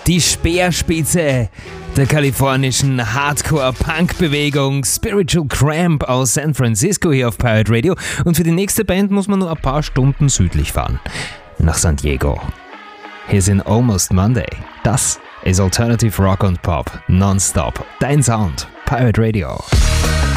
Die Speerspitze der kalifornischen Hardcore-Punk-Bewegung Spiritual Cramp aus San Francisco hier auf Pirate Radio. Und für die nächste Band muss man nur ein paar Stunden südlich fahren, nach San Diego. Hier sind Almost Monday. Das ist Alternative Rock und Pop nonstop. Dein Sound, Pirate Radio.